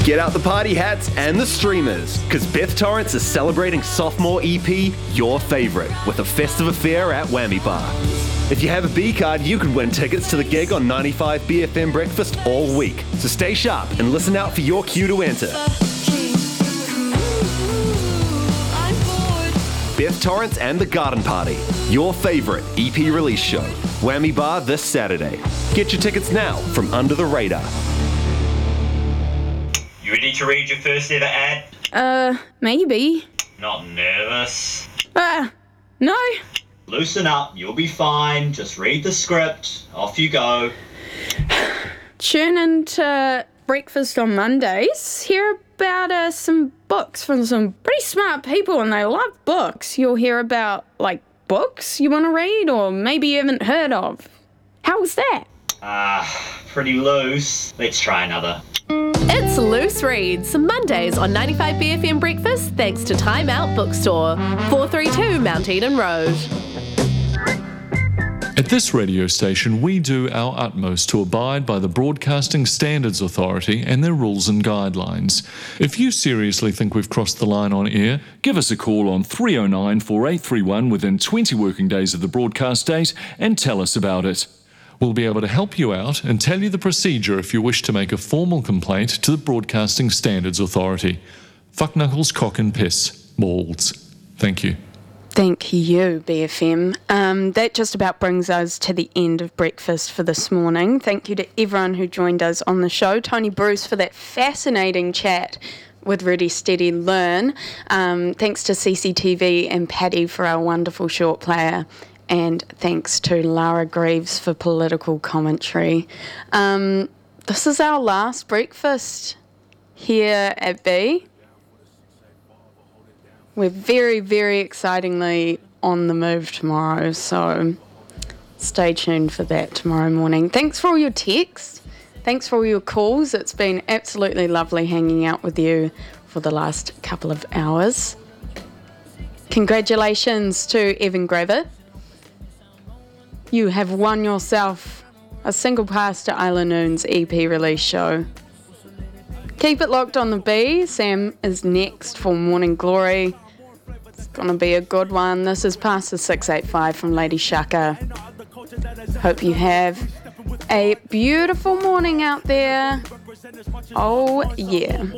Get out the party hats and the streamers, because Beth Torrance is celebrating sophomore EP, Your Favourite, with a festive affair at Whammy Bar. If you have a B card, you could win tickets to the gig on 95 BFM Breakfast all week. So stay sharp and listen out for your cue to enter. Beth Torrance and the Garden Party, Your Favourite EP release show. Whammy Bar this Saturday. Get your tickets now from Under the Radar. You ready to read your first ever ad? Maybe. Not nervous? No. Loosen up, you'll be fine. Just read the script. Off you go. Tune into Breakfast on Mondays. Hear about some books from some pretty smart people, and they love books. You'll hear about, books you want to read or maybe you haven't heard of. How's that? Pretty loose. Let's try another. It's Loose Reads, Mondays on 95 BFM Breakfast, thanks to Time Out Bookstore, 432 Mount Eden Road. At this radio station, we do our utmost to abide by the Broadcasting Standards Authority and their rules and guidelines. If you seriously think we've crossed the line on air, give us a call on 309 4831 within 20 working days of the broadcast date and tell us about it. We'll be able to help you out and tell you the procedure if you wish to make a formal complaint to the Broadcasting Standards Authority. Fuck knuckles, cock and piss. Balls. Thank you. Thank you, BFM. That just about brings us to the end of breakfast for this morning. Thank you to everyone who joined us on the show. Tony Bruce for that fascinating chat with Ready, Steady, Learn. Thanks to CCTV and Paddy for our wonderful short player. And thanks to Lara Greaves for political commentary. This is our last breakfast here at B. We're very, very excitingly on the move tomorrow, so stay tuned for that tomorrow morning. Thanks for all your texts. Thanks for all your calls. It's been absolutely lovely hanging out with you for the last couple of hours. Congratulations to Evan Gravett. You have won yourself a single pass to Isla Noon's EP release show. Keep it locked on the B. Sam is next for Morning Glory. It's going to be a good one. This is Past the 685 from Lady Shaka. Hope you have a beautiful morning out there. Oh, yeah.